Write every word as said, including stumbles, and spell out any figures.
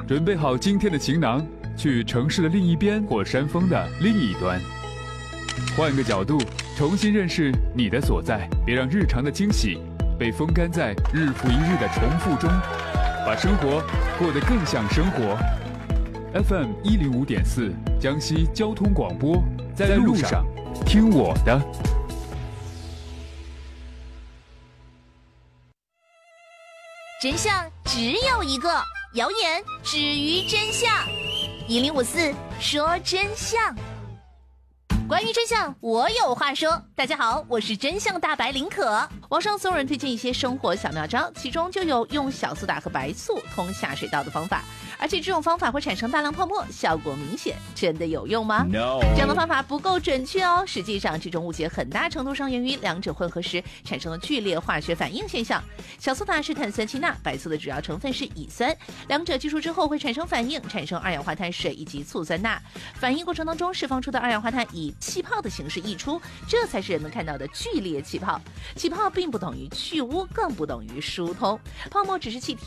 准备好今天的行囊，去城市的另一边或山峰的另一端，换个角度，重新认识你的所在。别让日常的惊喜被风干在日复一日的重复中，把生活过得更像生活。F M 一零五点四，江西交通广播，在路上听我的。 真相只有一个，谣言止于真相。一零五四说真相。关于真相，我有话说。大家好，我是真相大白林可。网上所有人推荐一些生活小妙招，其中就有用小苏打和白醋通下水道的方法，而且这种方法会产生大量泡沫，效果明显。真的有用吗 ？No， 这样的方法不够准确哦。实际上，这种误解很大程度上源于两者混合时产生了剧烈化学反应现象。小苏打是碳酸氢钠，白醋的主要成分是乙酸，两者接触之后会产生反应，产生二氧化碳水以及醋酸钠。反应过程当中释放出的二氧化碳以气泡的形式溢出，这才是人们看到的剧烈气泡。气泡并不等于去污，更不等于疏通，泡沫只是气体